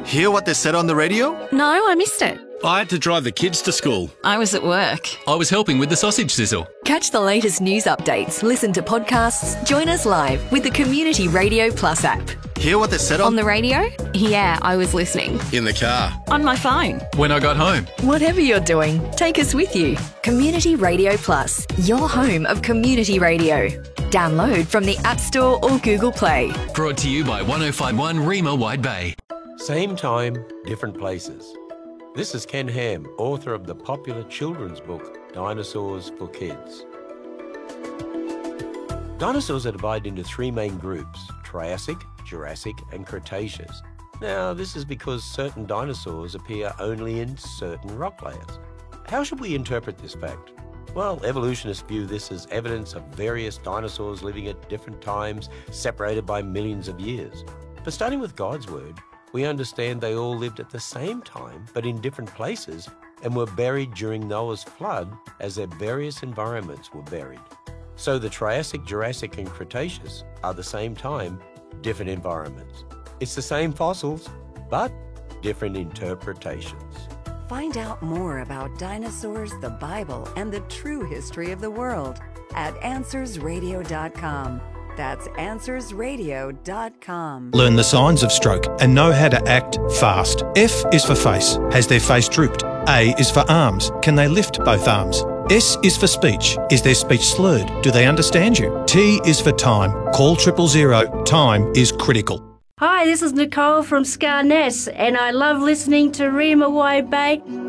Hear what they said on the radio? No, I missed it. I had to drive the kids to school. I was at work. I was helping with the sausage sizzle. Catch the latest news updates, listen to podcasts, join us live with the Community Radio Plus app. Hear what they said On the radio? Yeah, I was listening. In the car. On my phone. When I got home. Whatever you're doing, take us with you. Community Radio Plus, your home of community radio. Download from the App Store or Google Play. Brought to you by 1051 Rima Wide Bay. Same time, different places. This is Ken Ham, author of the popular children's book, Dinosaurs for Kids. Dinosaurs are divided into three main groups: Triassic, Jurassic, and Cretaceous. Now, this is because certain dinosaurs appear only in certain rock layers. How should we interpret this fact? Well, evolutionists view this as evidence of various dinosaurs living at different times, separated by millions of years. But starting with God's Word, we understand they all lived at the same time, but in different places, and were buried during Noah's flood as their various environments were buried. So the Triassic, Jurassic, and Cretaceous are the same time, different environments. It's the same fossils, but different interpretations. Find out more about dinosaurs, the Bible, and the true history of the world at AnswersRadio.com. That's AnswersRadio.com. Learn the signs of stroke and know how to act fast. F is for face. Has their face drooped? A is for arms. Can they lift both arms? S is for speech. Is their speech slurred? Do they understand you? T is for time. Call 000. Time is critical. Hi, this is Nicole from Scarness, and I love listening to Rima Wide Bay